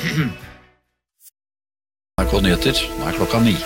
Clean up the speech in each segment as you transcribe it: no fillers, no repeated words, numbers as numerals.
NRK Nyheter, nå klokka 9.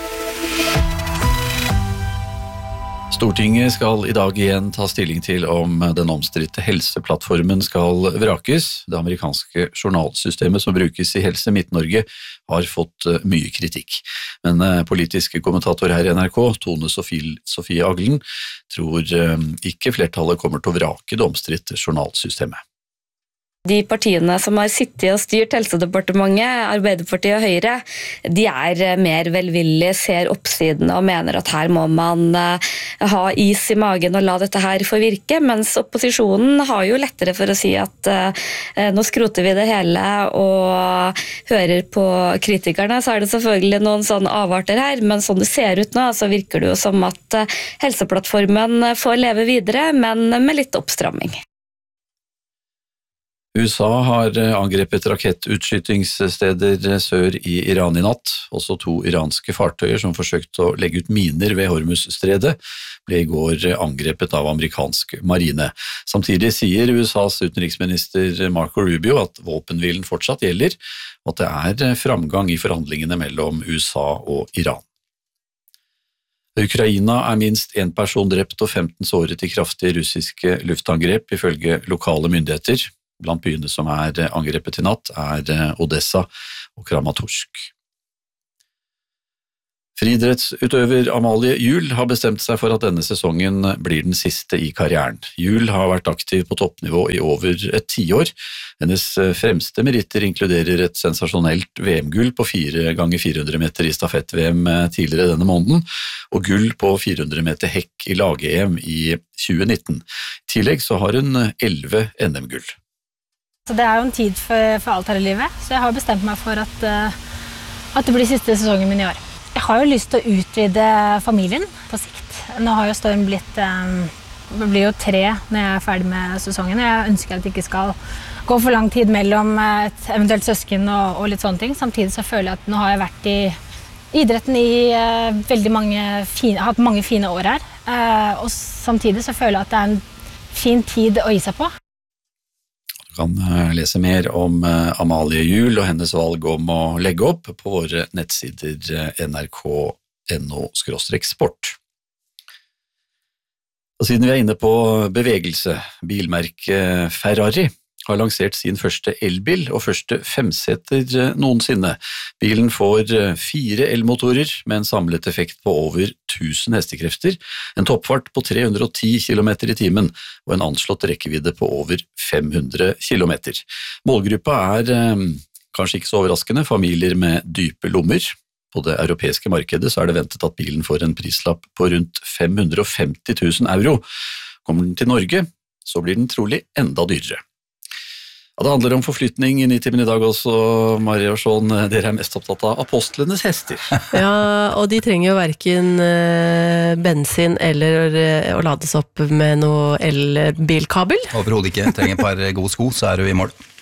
Stortinget skal i dag igjen ta stilling til om den omstridte helseplattformen skal vrakes. Det amerikanske journalsystemet som brukes i Helse Midt-Norge har fått mye kritikk. Men politiske kommentator her i NRK, Tone Sofie Aglen, tror ikke flertallet kommer til å vrake det omstridte journalsystemet. De partiene som har sittet og styrt Helsedepartementet, Arbeiderpartiet og Høyre, de mer velvillige, ser oppsidene og mener at her må man ha is i magen og la dette her få virke, mens opposisjonen har jo lettere for å si at nå skroter vi det hele og hører på kritikerne, så det selvfølgelig noen sånne avarter her, men sånn det ser ut nå, så virker det jo som at helseplattformen får leve videre, men med litt oppstramming. USA har angrepet rakettutskytingssteder sør i Iran i natt. Også 2 iranske fartøyer som forsøkte å legge ut miner ved Hormuzstredet ble i går angrepet av amerikansk marine. Samtidig sier USAs utenriksminister Marco Rubio at våpenhvilen fortsatt gjelder, og at det framgang i forhandlingene mellom USA og Iran. Ukraina minst 1 person drept og 15 såret i kraftige russiske luftangrep, ifølge lokale myndigheter. Blant byene som angrepet i natt Odessa og Kramatorsk. Friidrettsutøver Amalie Juel har bestemt seg for at denne sesongen blir den siste i karrieren. Juel har vært aktiv på toppnivå i over et 10 år. Hennes fremste meritter inkluderer et sensasjonelt VM-gull på 4x400 meter i stafett-VM tidligere denne måneden, og gull på 400 meter hekk i lag-EM i 2019. I tillegg så har hun 11 NM-gull. Så det jo en tid for alt her i livet, så jeg har bestemt meg for at det blir siste sesongen min i år. Jeg har jo lyst til å utvide familien på sikt. Nå har jo Storm det blir jo 3 når jeg ferdig med sesongen. Jeg ønsker at det ikke skal gå for lang tid mellom et eventuelt søsken og litt sånne ting. Samtidig så føler jeg at nå har jeg vært i idretten i hatt mange fine år her. Og samtidig så føler jeg at det en fin tid å gi seg på. Du kan lese mer om Amalie Juel og hennes valg om å legge opp på våre nettsider nrk.no/sport. Og siden vi inne på bevegelse, bilmerket Ferrari har lansert sin første elbil og første 5-seter noensinne. Bilen får 4 elmotorer med en samlet effekt på over 1000 hestekrefter, en toppfart på 310 km i timen og en anslått rekkevidde på over 500 km. Målgruppa kanskje ikke så overraskende, familier med dype lommer. På det europeiske markedet så det ventet at bilen får en prislapp på rundt 550 000 euro. Kommer den til Norge, så blir den trolig enda dyrere. Ja, det handler om forflytning i Nitimen i dag også, Marie og Sean. Dere mest opptatt av apostlenes hester. Ja, og de trenger jo hverken bensin eller å lades opp med noe elbilkabel. Overhodet ikke. Trenger et par gode sko, så du i mål.